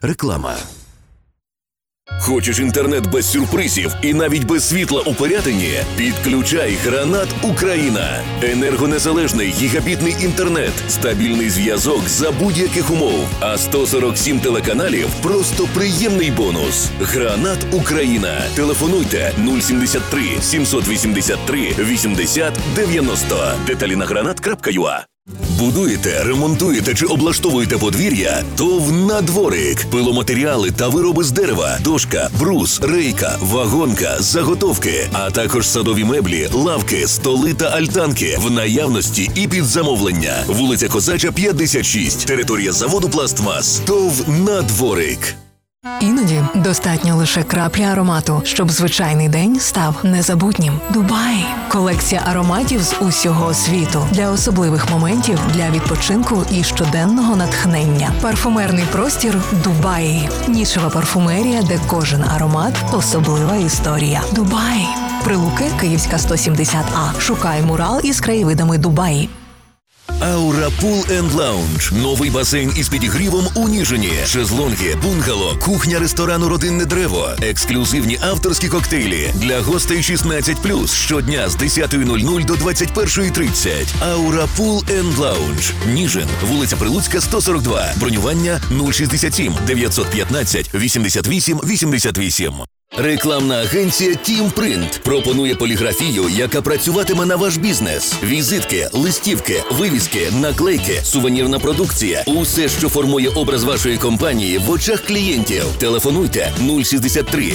Реклама. Хочеш інтернет без сюрпризів і навіть без світла у перетині? Підключай Гранат Україна. Енергонезалежний гігабітний інтернет, стабільний зв'язок за будь-яких умов. А 147 телеканалів – просто приємний бонус. Гранат Україна. Телефонуйте 073 783 80 90. Деталі на granat.ua. Будуєте, ремонтуєте чи облаштовуєте подвір'я? ТОВ «Надворик». Пиломатеріали та вироби з дерева, дошка, брус, рейка, вагонка, заготовки, а також садові меблі, лавки, столи та альтанки в наявності і під замовлення. Вулиця Козача, 56. Територія заводу «Пластмас». ТОВ «Надворик». Іноді достатньо лише краплі аромату, щоб звичайний день став незабутнім. Дубай – колекція ароматів з усього світу. Для особливих моментів, для відпочинку і щоденного натхнення. Парфумерний простір Дубай. Нішева парфумерія, де кожен аромат – особлива історія. Дубай. Прилуки, Київська, 170А. Шукай мурал із краєвидами Дубаї. Аура Pool & Lounge. Новий басейн із підігрівом у Ніжині. Шезлонги, бунгало, кухня ресторану «Родинне древо». Ексклюзивні авторські коктейлі. Для гостей 16+. Щодня з 10:00 до 21:30. Аура Pool & Lounge. Ніжин. Вулиця Прилуцька, 142. Бронювання 067 915 88 88. Рекламна агенція «Тім Принт» пропонує поліграфію, яка працюватиме на ваш бізнес. Візитки, листівки, вивіски, наклейки, сувенірна продукція – усе, що формує образ вашої компанії в очах клієнтів. Телефонуйте 063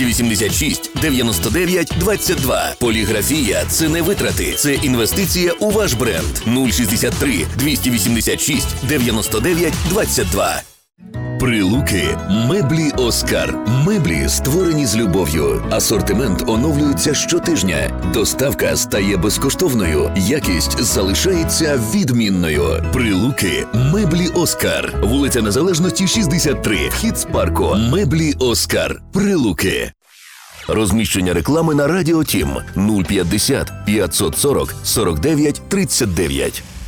286 99 22. Поліграфія – це не витрати, це інвестиція у ваш бренд. 063 286 99 22. Прилуки. Меблі «Оскар». Меблі, створені з любов'ю. Асортимент оновлюється щотижня. Доставка стає безкоштовною. Якість залишається відмінною. Прилуки. Меблі «Оскар». Вулиця Незалежності, 63. Вхід з парку. Меблі «Оскар». Прилуки. Розміщення реклами на Радіо Тім 050 540 49 39.